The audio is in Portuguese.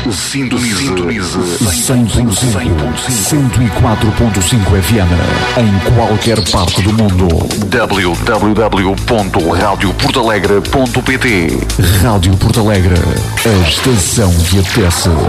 Sintonize 100.5, 104.5 FM em qualquer parte do mundo. www.radioportalegre.pt. Rádio Porto Alegre, a estação que apetece.